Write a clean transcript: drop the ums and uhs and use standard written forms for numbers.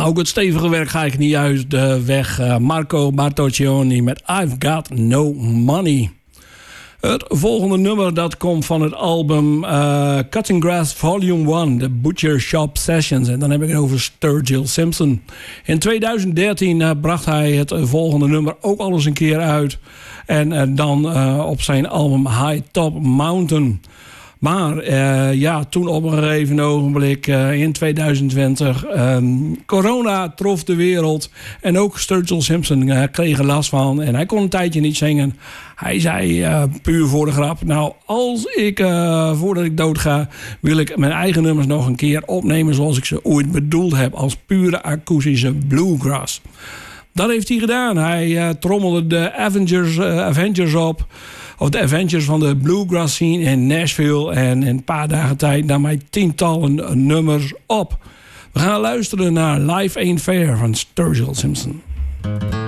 ook het stevige werk ga ik niet uit de weg. Marco Bartoccioni met I've Got No Money. Het volgende nummer dat komt van het album Cutting Grass Volume 1, The Butcher Shop Sessions. En dan heb ik het over Sturgill Simpson. In 2013 bracht hij het volgende nummer ook al eens een keer uit. En dan op zijn album High Top Mountain. Maar toen op een gegeven ogenblik in 2020... corona trof de wereld. En ook Sturgill Simpson kreeg er last van. En hij kon een tijdje niet zingen. Hij zei puur voor de grap... Nou, als ik voordat ik doodga... wil ik mijn eigen nummers nog een keer opnemen... zoals ik ze ooit bedoeld heb. Als pure akoestische bluegrass. Dat heeft hij gedaan. Hij trommelde de Avengers op... Of de Avengers van de bluegrass scene in Nashville. En in een paar dagen tijd nam hij tientallen nummers op. We gaan luisteren naar Life Ain't Fair van Sturgill Simpson.